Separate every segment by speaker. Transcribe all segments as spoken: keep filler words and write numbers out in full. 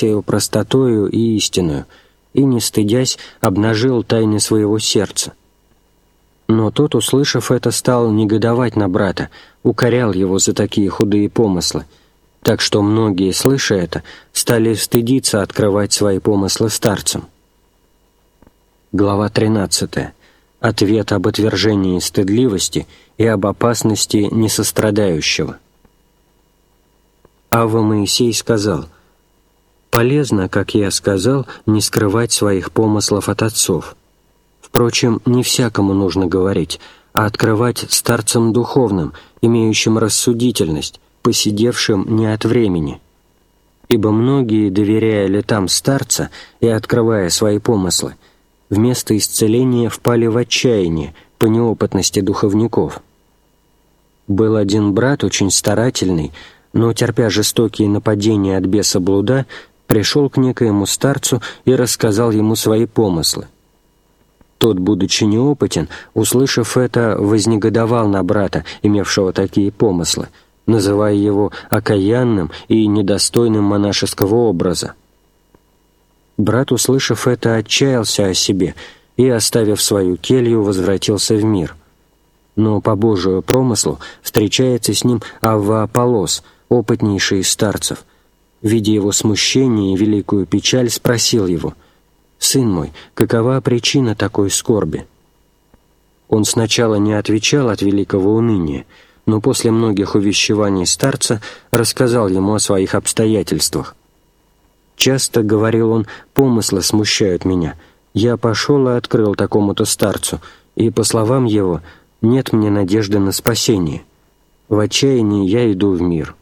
Speaker 1: всею простотою и истиною, и, не стыдясь, обнажил тайны своего сердца. Но тот, услышав это, стал негодовать на брата, укорял его за такие худые помыслы, так что многие, слыша это, стали стыдиться открывать свои помыслы старцам. Глава тринадцатая. Ответ об отвержении стыдливости и об опасности несострадающего. Авва Моисей сказал: «Полезно, как я сказал, не скрывать своих помыслов от отцов. Впрочем, не всякому нужно говорить, а открывать старцам духовным, имеющим рассудительность, посидевшим не от времени. Ибо многие, доверяя летам старца и открывая свои помыслы, вместо исцеления впали в отчаяние по неопытности духовников. Был один брат, очень старательный, но, терпя жестокие нападения от беса блуда, пришел к некоему старцу и рассказал ему свои помыслы. Тот, будучи неопытен, услышав это, вознегодовал на брата, имевшего такие помыслы, называя его окаянным и недостойным монашеского образа. Брат, услышав это, отчаялся о себе и, оставив свою келью, возвратился в мир. Но по Божию промыслу встречается с ним Авва Аполлос, опытнейший из старцев. Видя его смущение и великую печаль, спросил его: «Сын мой, какова причина такой скорби?» Он сначала не отвечал от великого уныния, но после многих увещеваний старца рассказал ему о своих обстоятельствах. «Часто, — говорил он, — помыслы смущают меня. Я пошел и открыл такому-то старцу, и, по словам его, нет мне надежды на спасение. В отчаянии я иду в мир».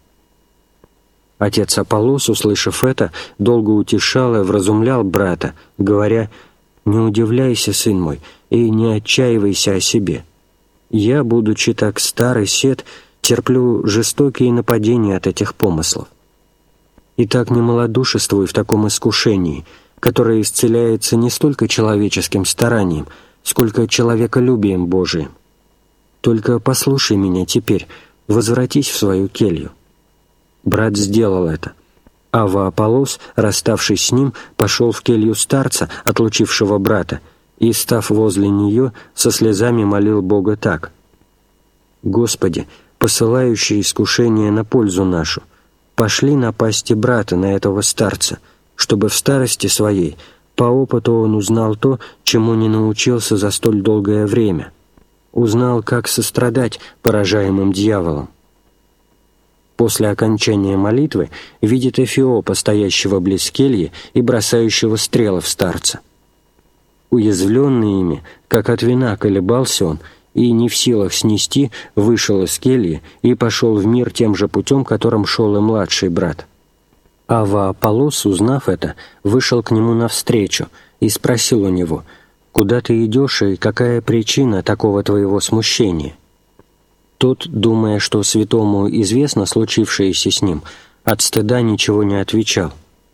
Speaker 1: Отец Аполлос, услышав это, долго утешал и вразумлял брата, говоря: «Не удивляйся, сын мой, и не отчаивайся о себе. Я, будучи так стар и сед, терплю жестокие нападения от этих помыслов. Итак, не малодушествуй в таком искушении, которое исцеляется не столько человеческим старанием, сколько человеколюбием Божиим. Только послушай меня теперь, возвратись в свою келью». Брат сделал это. Авва Аполлос, расставшись с ним, пошел в келью старца, отлучившего брата, и, став возле нее, со слезами молил Бога так: «Господи, посылающий искушение на пользу нашу, пошли напасти брата на этого старца, чтобы в старости своей по опыту он узнал то, чему не научился за столь долгое время, узнал, как сострадать поражаемым дьяволом». После окончания молитвы видит Эфиопа, стоящего близ кельи и бросающего стрелы в старца. Уязвленный ими, как от вина колебался он, и, не в силах снести, вышел из кельи и пошел в мир тем же путем, которым шел и младший брат. Авва Аполлос, узнав это, вышел к нему навстречу и спросил у него: «Куда ты идешь и какая причина такого твоего смущения?» Тот, думая, что святому известно случившееся с ним, от стыда ничего не отвечал.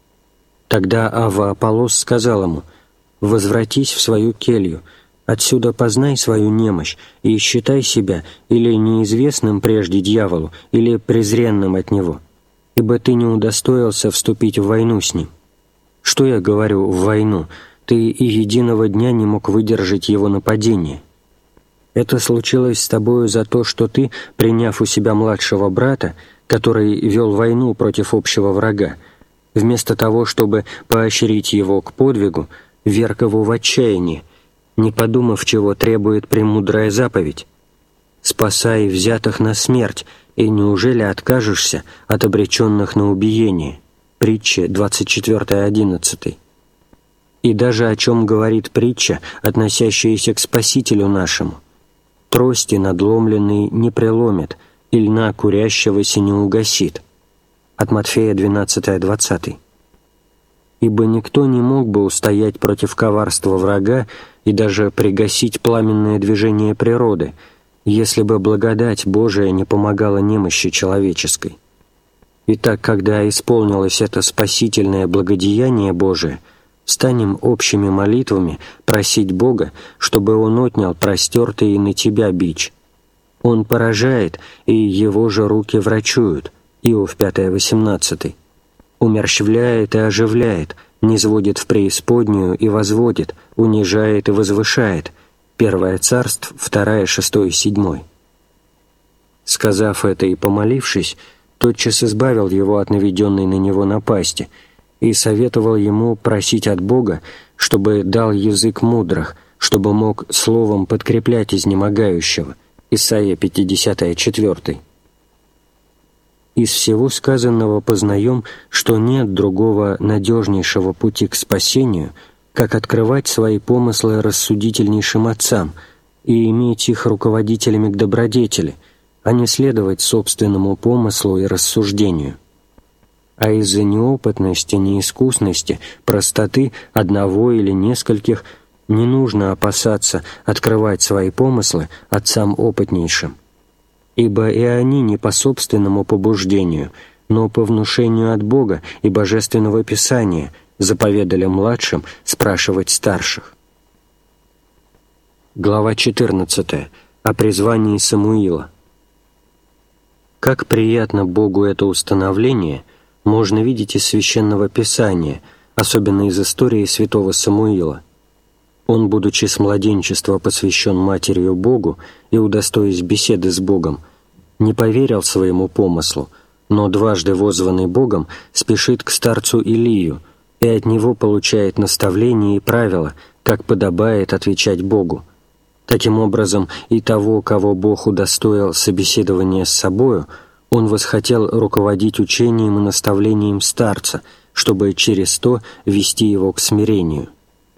Speaker 1: Тогда Авва Аполлос сказал ему: «Возвратись в свою келью, отсюда познай свою немощь и считай себя или неизвестным прежде дьяволу, или презренным от него, ибо ты не удостоился вступить в войну с ним. Что я говорю в войну? Ты и единого дня не мог выдержать его нападение. Это случилось с тобою за то, что ты, приняв у себя младшего брата, который вел войну против общего врага, вместо того, чтобы поощрить его к подвигу, вверг его в отчаяние, не подумав, чего требует премудрая заповедь: «Спасай взятых на смерть, и неужели откажешься от обреченных на убиение?» Притча двадцать четыре одиннадцать. И даже о чем говорит притча, относящаяся к Спасителю нашему: «Трости надломленные не преломит, и льна курящегося не угасит». От Матфея двенадцать двадцать. «Ибо никто не мог бы устоять против коварства врага и даже пригасить пламенное движение природы, если бы благодать Божия не помогала немощи человеческой. Итак, когда исполнилось это спасительное благодеяние Божие, станем общими молитвами просить Бога, чтобы Он отнял простертый и на тебя бич. Он поражает, и Его же руки врачуют». Иов пять восемнадцать. умерщвляет и оживляет, низводит в преисподнюю и возводит, унижает и возвышает». Первое Царств, вторая, шестой и седьмой. Сказав это и помолившись, тотчас избавил его от наведенной на него напасти и советовал ему просить от Бога, чтобы дал язык мудрых, чтобы мог словом подкреплять изнемогающего. Исайя пятьдесят четыре. Из всего сказанного познаем, что нет другого надежнейшего пути к спасению, как открывать свои помыслы рассудительнейшим отцам и иметь их руководителями к добродетели, а не следовать собственному помыслу и рассуждению. А из-за неопытности, неискусности, простоты одного или нескольких не нужно опасаться открывать свои помыслы отцам опытнейшим, ибо и они не по собственному побуждению, но по внушению от Бога и Божественного Писания заповедали младшим спрашивать старших. Глава четырнадцатая. О призвании Самуила. Как приятно Богу это установление, можно видеть из Священного Писания, особенно из истории святого Самуила. Он, будучи с младенчества посвящен матерью Богу и удостоясь беседы с Богом, не поверил своему помыслу, но дважды воззванный Богом спешит к старцу Илию и от него получает наставления и правила, как подобает отвечать Богу. Таким образом, и того, кого Бог удостоил собеседования с собою, он восхотел руководить учением и наставлением старца, чтобы через то вести его к смирению.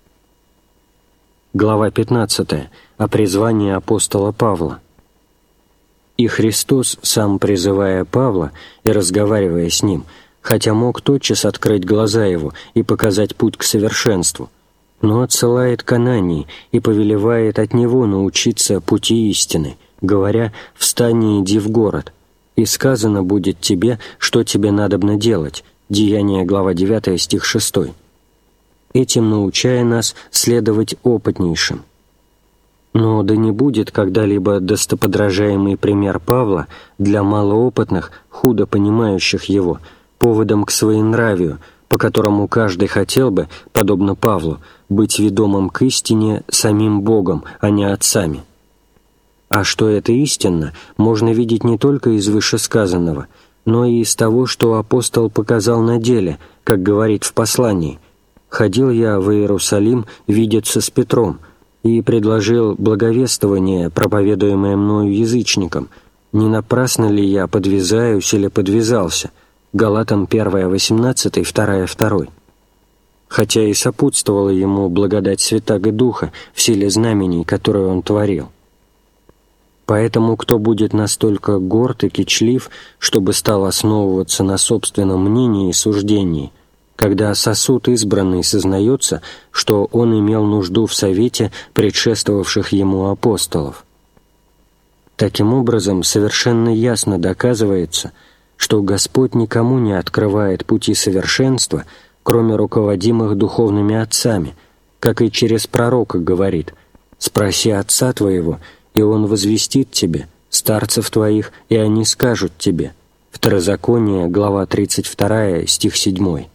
Speaker 1: Глава пятнадцатая. О призвании апостола Павла. И Христос, сам призывая Павла и разговаривая с ним, хотя мог тотчас открыть глаза его и показать путь к совершенству, но отсылает к Анании и повелевает от него научиться пути истины, говоря: «Встань и иди в город, и сказано будет тебе, что тебе надобно делать». Деяния, глава девятая, стих шестой. Этим научая нас следовать опытнейшим. Но да не будет когда-либо достоподражаемый пример Павла для малоопытных, худо понимающих его, поводом к своенравию, по которому каждый хотел бы, подобно Павлу, быть ведомым к истине самим Богом, а не отцами. А что это истинно, можно видеть не только из вышесказанного, но и из того, что апостол показал на деле, как говорит в послании: «Ходил я в Иерусалим видеться с Петром и предложил благовествование, проповедуемое мною язычникам. Не напрасно ли я подвязаюсь или подвязался?» Галатам первая, восемнадцатый, вторая, второй. Хотя и сопутствовала ему благодать Святаго Духа в силе знамений, которые он творил. Поэтому кто будет настолько горд и кичлив, чтобы стал основываться на собственном мнении и суждении, когда сосуд избранный сознается, что он имел нужду в совете предшествовавших ему апостолов? Таким образом, совершенно ясно доказывается, что Господь никому не открывает пути совершенства, кроме руководимых духовными отцами, как и через пророка говорит: «Спроси отца твоего, и он возвестит тебе, старцев твоих, и они скажут тебе». Второзаконие, глава тридцать вторая, стих седьмой.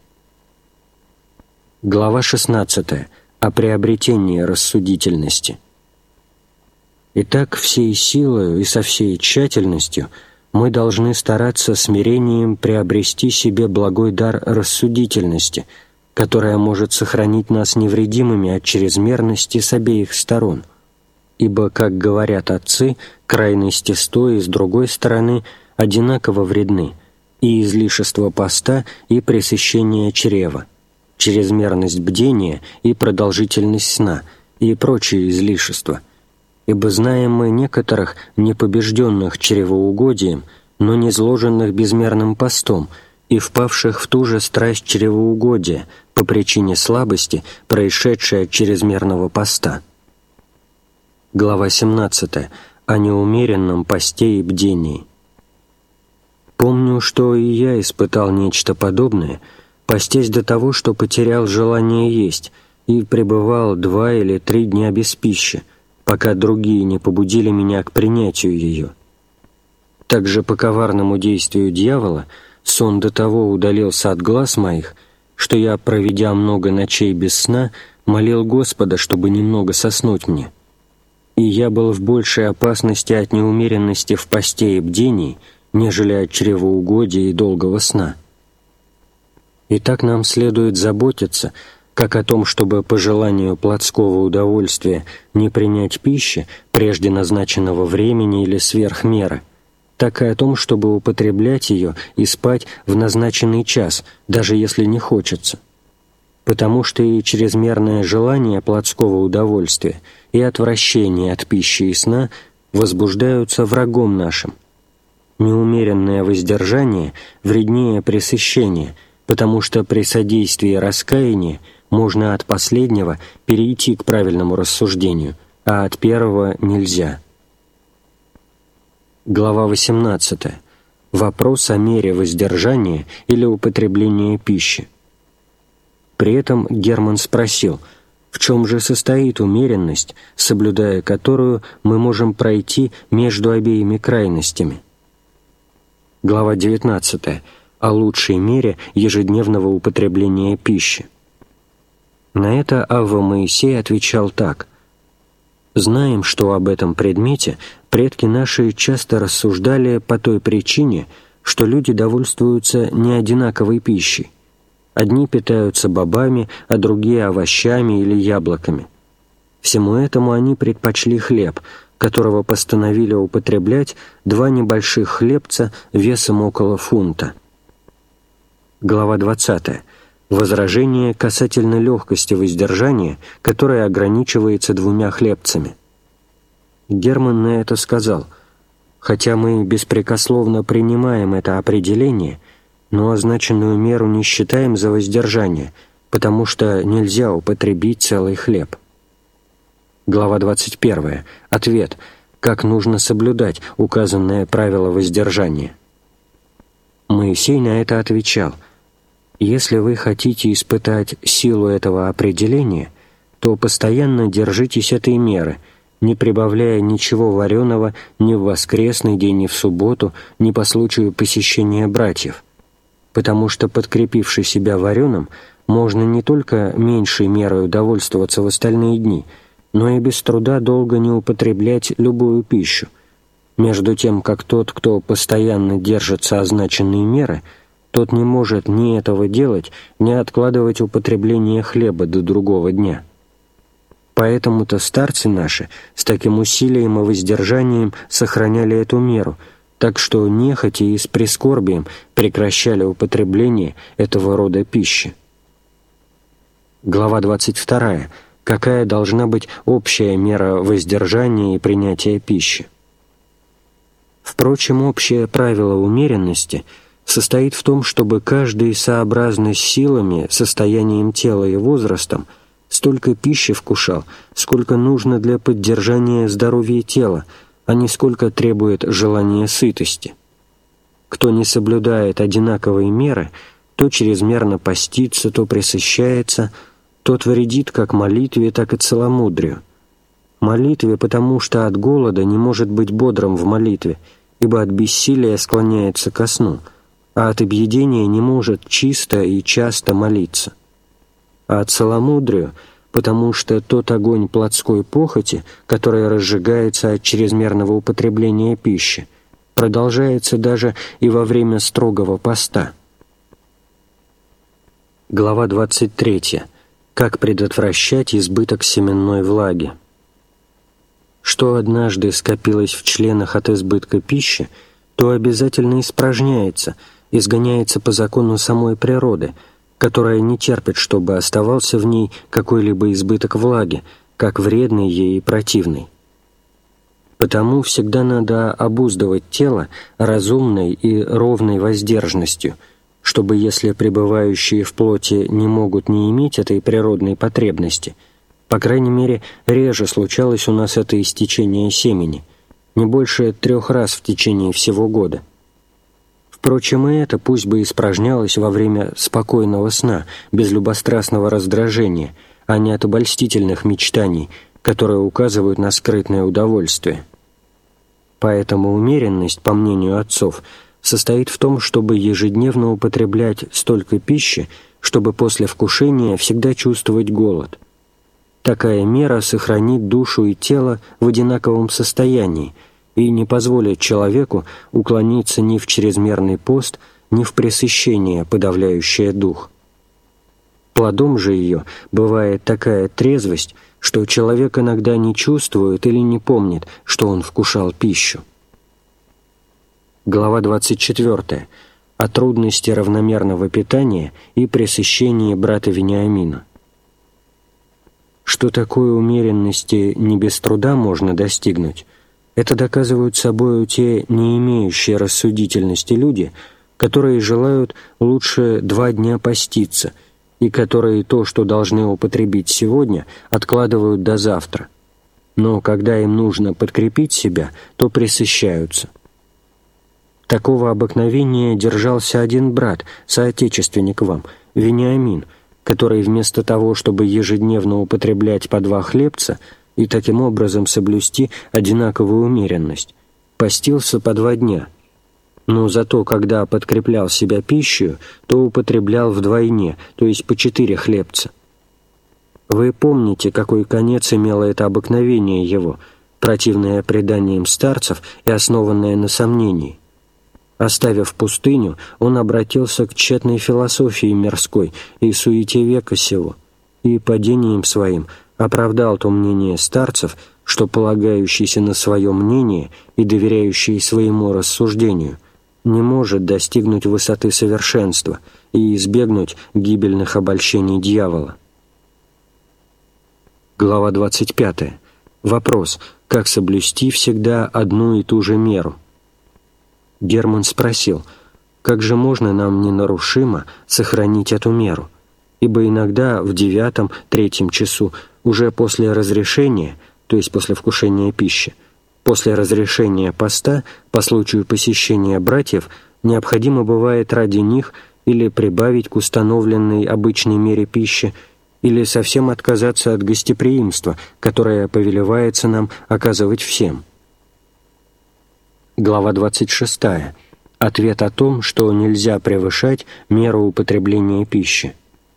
Speaker 1: Глава шестнадцатая. О приобретении рассудительности. Итак, всей силою и со всей тщательностью мы должны стараться смирением приобрести себе благой дар рассудительности, которая может сохранить нас невредимыми от чрезмерности с обеих сторон. Ибо, как говорят отцы, крайности с той и с другой стороны одинаково вредны, и излишество поста, и пресыщение чрева, чрезмерность бдения и продолжительность сна, и прочие излишества. Ибо знаем мы некоторых, не побежденных чревоугодием, но не зложенных безмерным постом, и впавших в ту же страсть чревоугодия по причине слабости, происшедшей от чрезмерного поста. Глава семнадцатая. О неумеренном посте и бдении. Помню, что и я испытал нечто подобное, постясь до того, что потерял желание есть, и пребывал два или три дня без пищи, пока другие не побудили меня к принятию ее. Также по коварному действию дьявола сон до того удалился от глаз моих, что я, проведя много ночей без сна, молил Господа, чтобы немного соснуть мне. И я был в большей опасности от неумеренности в посте и бдении, нежели от чревоугодия и долгого сна. Итак, нам следует заботиться как о том, чтобы по желанию плотского удовольствия не принять пищи прежде назначенного времени или сверх меры, так и о том, чтобы употреблять ее и спать в назначенный час, даже если не хочется. Потому что и чрезмерное желание плотского удовольствия и отвращение от пищи и сна возбуждаются врагом нашим. Неумеренное воздержание вреднее пресыщения, потому что при содействии раскаяния можно от последнего перейти к правильному рассуждению, а от первого нельзя. Глава восемнадцатая. Вопрос о мере воздержания или употребления пищи. При этом Герман спросил, в чем же состоит умеренность, соблюдая которую мы можем пройти между обеими крайностями. Глава девятнадцатая. О лучшей мере ежедневного употребления пищи. На это Авва Моисей отвечал так: «Знаем, что об этом предмете предки наши часто рассуждали по той причине, что люди довольствуются неодинаковой пищей. Одни питаются бобами, а другие овощами или яблоками. Всему этому они предпочли хлеб, которого постановили употреблять два небольших хлебца весом около фунта». Глава двадцатая. Возражение касательно легкости воздержания, которое ограничивается двумя хлебцами. Герман на это сказал: «Хотя мы беспрекословно принимаем это определение, но означенную меру не считаем за воздержание, потому что нельзя употребить целый хлеб». Глава двадцать первая. Ответ. Как нужно соблюдать указанное правило воздержания? Моисей на это отвечал: «Если вы хотите испытать силу этого определения, то постоянно держитесь этой меры, не прибавляя ничего вареного ни в воскресный день, ни в субботу, ни по случаю посещения братьев, потому что, подкрепивши себя вареным, можно не только меньшей мерой удовольствоваться в остальные дни, но и без труда долго не употреблять любую пищу, между тем, как тот, кто постоянно держится означенной меры, тот не может ни этого делать, ни откладывать употребление хлеба до другого дня. Поэтому-то старцы наши с таким усилием и воздержанием сохраняли эту меру, так что нехотя и с прискорбием прекращали употребление этого рода пищи». Глава двадцать вторая. Какая должна быть общая мера воздержания и принятия пищи? Впрочем, общее правило умеренности состоит в том, чтобы каждый сообразно с силами, состоянием тела и возрастом столько пищи вкушал, сколько нужно для поддержания здоровья тела, а не сколько требует желания сытости. Кто не соблюдает одинаковой меры, то чрезмерно постится, то пресыщается, тот вредит как молитве, так и целомудрию. Молитве, потому что от голода не может быть бодрым в молитве, ибо от бессилия склоняется ко сну, а от объедения не может чисто и часто молиться. А от целомудрию, потому что тот огонь плотской похоти, который разжигается от чрезмерного употребления пищи, продолжается даже и во время строгого поста. Глава двадцать третья. Как предотвращать избыток семенной влаги? Что однажды скопилось в членах от избытка пищи, то обязательно испражняется, изгоняется по закону самой природы, которая не терпит, чтобы оставался в ней какой-либо избыток влаги, как вредный ей и противный. Потому всегда надо обуздывать тело разумной и ровной воздержанностью, чтобы, если пребывающие в плоти не могут не иметь этой природной потребности, по крайней мере, реже случалось у нас это истечение семени, не больше трех раз в течение всего года. Впрочем, и это пусть бы испражнялось во время спокойного сна, без любострастного раздражения, а не от обольстительных мечтаний, которые указывают на скрытное удовольствие. Поэтому умеренность, по мнению отцов, состоит в том, чтобы ежедневно употреблять столько пищи, чтобы после вкушения всегда чувствовать голод. Такая мера сохранит душу и тело в одинаковом состоянии и не позволит человеку уклониться ни в чрезмерный пост, ни в пресыщение, подавляющее дух. Плодом же ее бывает такая трезвость, что человек иногда не чувствует или не помнит, что он вкушал пищу. Глава двадцать четвёртая. О трудности равномерного питания и пресыщении брата Вениамина. Что такое умеренности не без труда можно достигнуть, это доказывают собою те не имеющие рассудительности люди, которые желают лучше два дня поститься, и которые то, что должны употребить сегодня, откладывают до завтра. Но когда им нужно подкрепить себя, то пресыщаются. Такого обыкновения держался один брат, соотечественник вам, Вениамин, который вместо того, чтобы ежедневно употреблять по два хлебца и таким образом соблюсти одинаковую умеренность, постился по два дня. Но зато, когда подкреплял себя пищей, то употреблял вдвойне, то есть по четыре хлебца. Вы помните, какой конец имело это обыкновение его, противное преданиям старцев и основанное на сомнении. Оставив пустыню, он обратился к тщетной философии мирской и суете века сего, и падением своим оправдал то мнение старцев, что полагающийся на свое мнение и доверяющий своему рассуждению не может достигнуть высоты совершенства и избегнуть гибельных обольщений дьявола. Глава двадцать пятая. Вопрос: как соблюсти всегда одну и ту же меру? Герман спросил, как же можно нам ненарушимо сохранить эту меру? Ибо иногда в девятом, третьем часу, уже после разрешения, то есть после вкушения пищи, после разрешения поста, по случаю посещения братьев, необходимо бывает ради них или прибавить к установленной обычной мере пищи, или совсем отказаться от гостеприимства, которое повелевается нам оказывать всем. Глава двадцать шестая. Ответ о том, что нельзя превышать меру употребления пищи.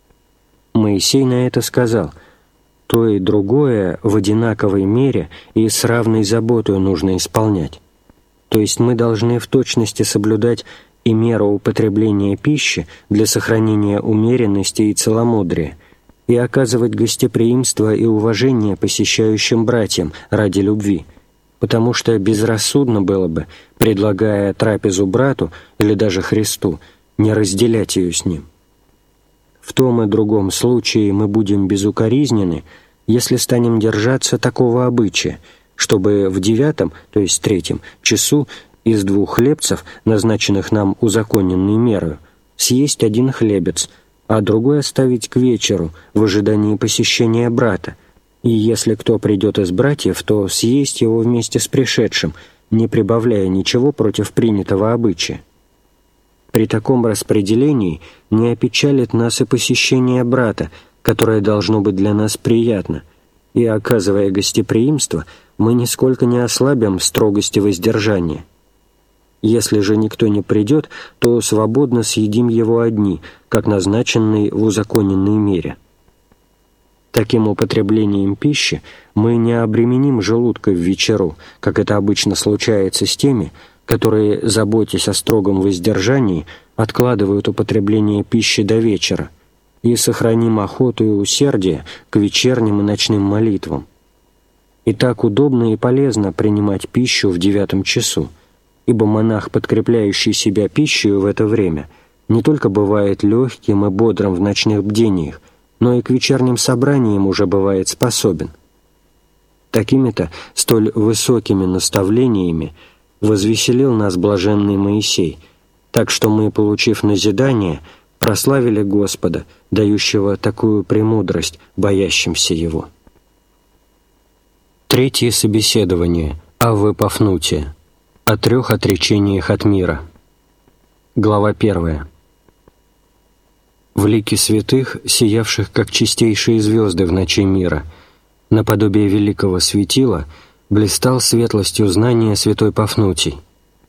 Speaker 1: Моисей на это сказал: «То и другое в одинаковой мере и с равной заботой нужно исполнять». То есть мы должны в точности соблюдать и меру употребления пищи для сохранения умеренности и целомудрия, и оказывать гостеприимство и уважение посещающим братьям ради любви, потому что безрассудно было бы, предлагая трапезу брату или даже Христу, не разделять ее с ним. В том и другом случае мы будем безукоризнены, если станем держаться такого обычая, чтобы в девятом, то есть третьем, часу из двух хлебцев, назначенных нам узаконенной мерою, съесть один хлебец, а другой оставить к вечеру в ожидании посещения брата, и если кто придет из братьев, то съесть его вместе с пришедшим, не прибавляя ничего против принятого обычая. При таком распределении не опечалит нас и посещение брата, которое должно быть для нас приятно, и, оказывая гостеприимство, мы нисколько не ослабим строгости воздержания. Если же никто не придет, то свободно съедим его одни, как назначенный в узаконенной мере. Таким употреблением пищи мы не обременим желудка в вечеру, как это обычно случается с теми, которые, заботясь о строгом воздержании, откладывают употребление пищи до вечера, и сохраним охоту и усердие к вечерним и ночным молитвам. И так удобно и полезно принимать пищу в девятом часу, ибо монах, подкрепляющий себя пищей в это время, не только бывает легким и бодрым в ночных бдениях, но и к вечерним собраниям уже бывает способен. Такими-то столь высокими наставлениями возвеселил нас блаженный Моисей, так что мы, получив назидание, прославили Господа, дающего такую премудрость боящимся Его. Третье собеседование. Аввы Пафнутия. О трех отречениях от мира. Глава первая. В лике святых, сиявших как чистейшие звезды в ночи мира, наподобие великого светила, блистал светлостью знания святой Пафнутий.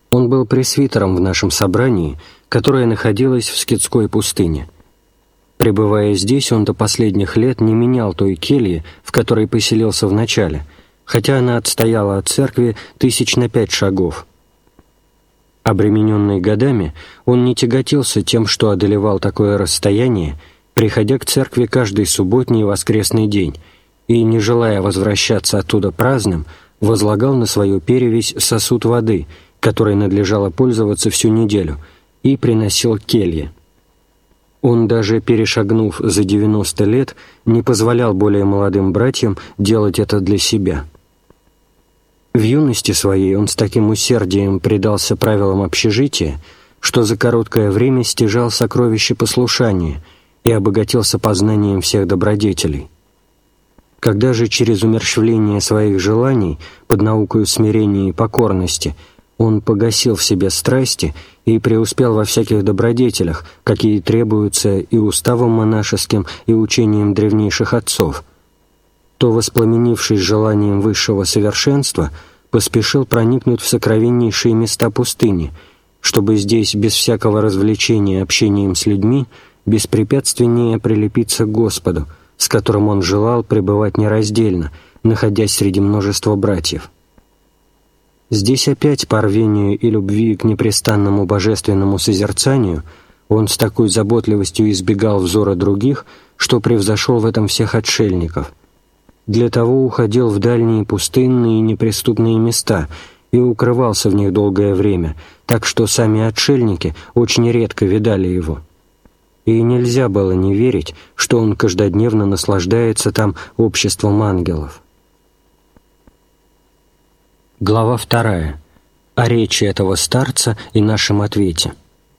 Speaker 1: Он был пресвитером в нашем собрании, которое находилось в Скитской пустыне. Пребывая здесь, он до последних лет не менял той кельи, в которой поселился вначале, хотя она отстояла от церкви тысяч на пять шагов. Обремененный годами, он не тяготился тем, что одолевал такое расстояние, приходя к церкви каждый субботний и воскресный день, и, не желая возвращаться оттуда праздным, возлагал на свою перевесь сосуд воды, которой надлежало пользоваться всю неделю, и приносил к келье. Он, даже перешагнув за девяносто лет, не позволял более молодым братьям делать это для себя. В юности своей он с таким усердием предался правилам общежития, что за короткое время стяжал сокровища послушания и обогатился познанием всех добродетелей. Когда же через умерщвление своих желаний под наукою смирения и покорности он погасил в себе страсти и преуспел во всяких добродетелях, какие требуются и уставом монашеским, и учением древнейших отцов, то, воспламенившись желанием высшего совершенства, поспешил проникнуть в сокровеннейшие места пустыни, чтобы здесь, без всякого развлечения общением с людьми, беспрепятственнее прилепиться к Господу, с которым он желал пребывать нераздельно, находясь среди множества братьев. Здесь опять по рвению и любви к непрестанному божественному созерцанию он с такой заботливостью избегал взора других, что превзошел в этом всех отшельников. Для того уходил в дальние пустынные и неприступные места и укрывался в них долгое время, так что сами отшельники очень редко видали его. И нельзя было не верить, что он каждодневно наслаждается там обществом ангелов. Глава вторая. О речи этого старца и нашем ответе.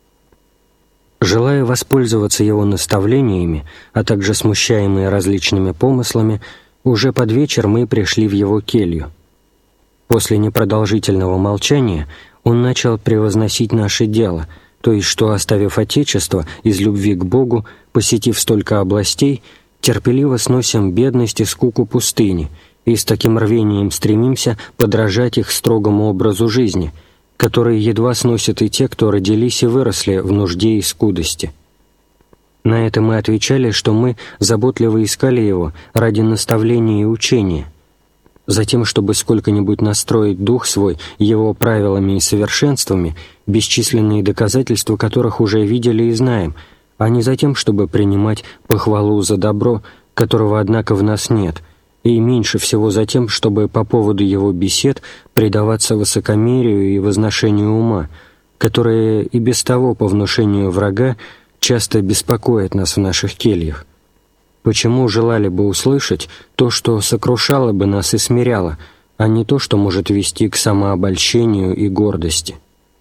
Speaker 1: Желая воспользоваться его наставлениями, а также смущаемые различными помыслами, уже под вечер мы пришли в его келью. После непродолжительного молчания он начал превозносить наше дело, то есть что, оставив Отечество из любви к Богу, посетив столько областей, терпеливо сносим бедность и скуку пустыни, и с таким рвением стремимся подражать их строгому образу жизни, который едва сносят и те, кто родились и выросли в нужде и скудости. На это мы отвечали, что мы заботливо искали его ради наставления и учения, затем, чтобы сколько-нибудь настроить дух свой его правилами и совершенствами, бесчисленные доказательства которых уже видели и знаем, а не затем, чтобы принимать похвалу за добро, которого, однако, в нас нет, и меньше всего за тем, чтобы по поводу его бесед предаваться высокомерию и возношению ума, которое и без того по внушению врага часто беспокоит нас в наших кельях. Почему желали бы услышать то, что сокрушало бы нас и смиряло, а не то, что может вести к самообольщению и гордости?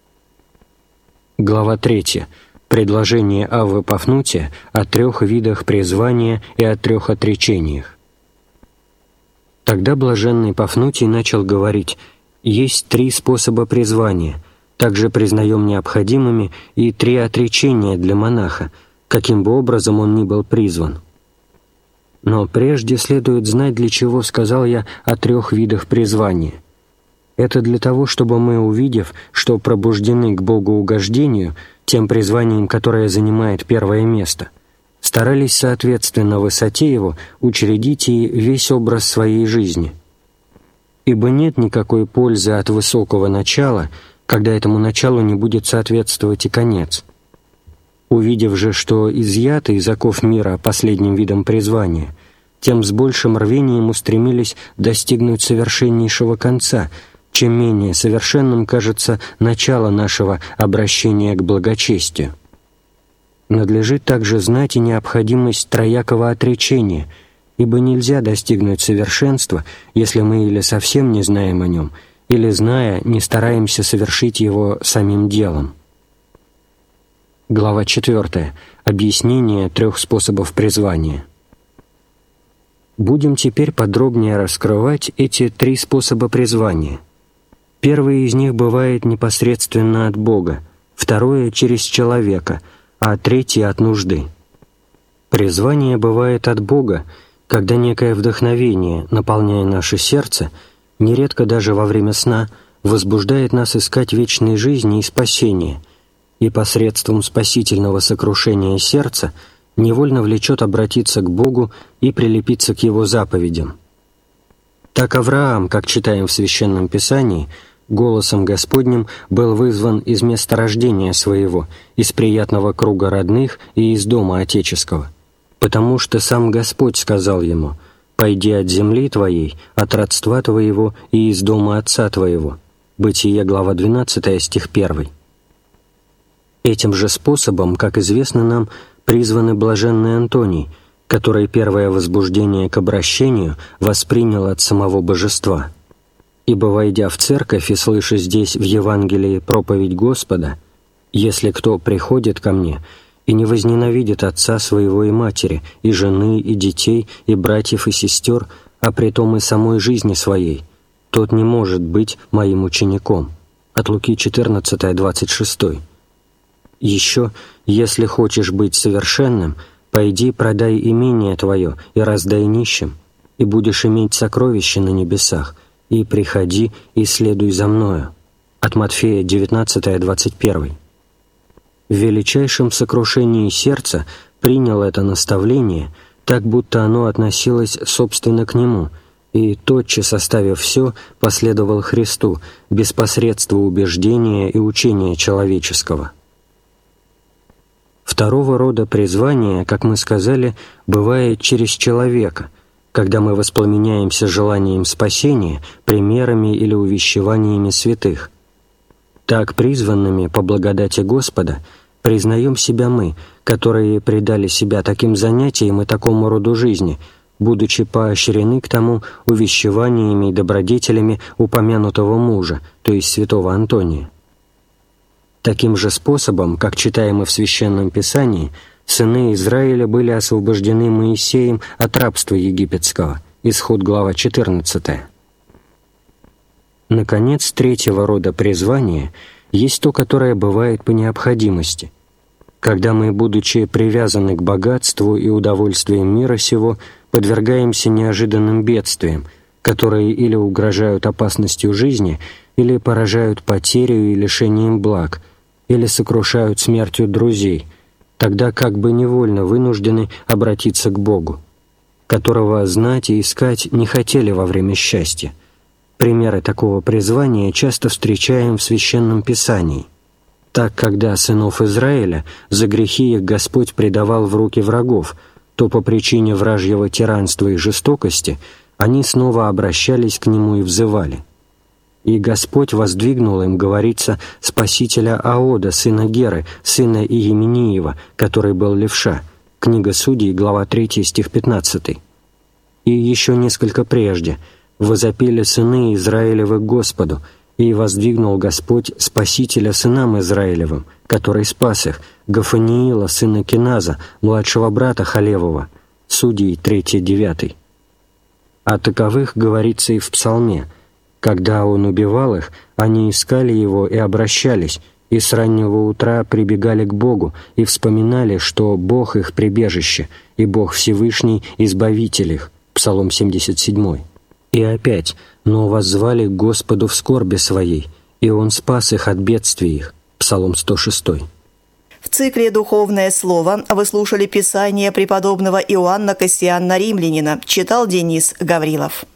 Speaker 1: Глава третья. Предложение Аввы Пафнутия о трех видах призвания и о трех отречениях. Тогда блаженный Пафнутий начал говорить: «Есть три способа призвания, также признаем необходимыми и три отречения для монаха, каким бы образом он ни был призван. Но прежде следует знать, для чего сказал я о трех видах призвания. Это для того, чтобы мы, увидев, что пробуждены к богоугождению, тем призванием, которое занимает первое место, старались соответственно высоте его учредить и весь образ своей жизни. Ибо нет никакой пользы от высокого начала, когда этому началу не будет соответствовать и конец. Увидев же, что изъято из оков мира последним видом призвания, тем с большим рвением устремились достигнуть совершеннейшего конца, чем менее совершенным кажется начало нашего обращения к благочестию. Надлежит также знать и необходимость троякого отречения, ибо нельзя достигнуть совершенства, если мы или совсем не знаем о нем, или, зная, не стараемся совершить его самим делом. Глава четвертая. Объяснение трех способов призвания. Будем теперь подробнее раскрывать эти три способа призвания. Первый из них бывает непосредственно от Бога, второе — через человека, а третье — от нужды. Призвание бывает от Бога, когда некое вдохновение, наполняя наше сердце, нередко даже во время сна, возбуждает нас искать вечной жизни и спасения, и посредством спасительного сокрушения сердца невольно влечет обратиться к Богу и прилепиться к Его заповедям. Так Авраам, как читаем в Священном Писании, голосом Господним был вызван из места рождения своего, из приятного круга родных и из дома отеческого, потому что сам Господь сказал ему: «Пойди от земли твоей, от родства твоего и из дома отца твоего». Бытие, глава двенадцатая, стих первый. Этим же способом, как известно нам, призван и блаженный Антоний, который первое возбуждение к обращению воспринял от самого Божества. Ибо, войдя в церковь и слыша здесь в Евангелии проповедь Господа, «Если кто приходит ко мне и не возненавидит отца своего и матери, и жены, и детей, и братьев, и сестер, а притом и самой жизни своей, тот не может быть моим учеником». От Луки четырнадцатая, двадцать шесть. Еще, если хочешь быть совершенным, пойди продай имение твое и раздай нищим, и будешь иметь сокровища на небесах, и приходи и следуй за мною. От Матфея девятнадцатая, двадцать один. В величайшем сокрушении сердца принял это наставление, так будто оно относилось собственно к нему, и, тотчас оставив все, последовал Христу без посредства убеждения и учения человеческого. Второго рода призвание, как мы сказали, бывает через человека, когда мы воспламеняемся желанием спасения примерами или увещеваниями святых. Так призванными по благодати Господа признаем себя мы, которые предали себя таким занятиям и такому роду жизни, будучи поощрены к тому увещеваниями и добродетелями упомянутого мужа, то есть святого Антония. Таким же способом, как читаем и в Священном Писании, сыны Израиля были освобождены Моисеем от рабства египетского. Исход, глава четырнадцатая. Наконец, третьего рода призвание есть то, которое бывает по необходимости, когда мы, будучи привязаны к богатству и удовольствиям мира сего, подвергаемся неожиданным бедствиям, которые или угрожают опасностью жизни, или поражают потерей и лишением благ, или сокрушают смертью друзей, тогда как бы невольно вынуждены обратиться к Богу, которого знать и искать не хотели во время счастья. Примеры такого призвания часто встречаем в Священном Писании. Так, когда сынов Израиля за грехи их Господь предавал в руки врагов, то по причине вражьего тиранства и жестокости они снова обращались к Нему и взывали. И Господь воздвигнул им, говорится, спасителя Аода, сына Геры, сына Иемениева, который был левша. Книга Судей, глава третья, стих пятнадцатый. И еще несколько прежде. «Возопили сыны Израилевы к Господу, и воздвигнул Господь спасителя сынам Израилевым, который спас их, Гафаниила, сына Киназа, младшего брата Халевова». Судей третья, девятый. О таковых говорится и в Псалме: «Когда он убивал их, они искали его и обращались, и с раннего утра прибегали к Богу и вспоминали, что Бог их прибежище, и Бог Всевышний – избавитель их». Псалом семьдесят семь. И опять: «Но воззвали к Господу в скорби своей, и Он спас их от бедствий их». Псалом сто шесть.
Speaker 2: В цикле «Духовное слово» вы слушали Писание преподобного Иоанна Кассиана Римлянина, читал Денис Гаврилов.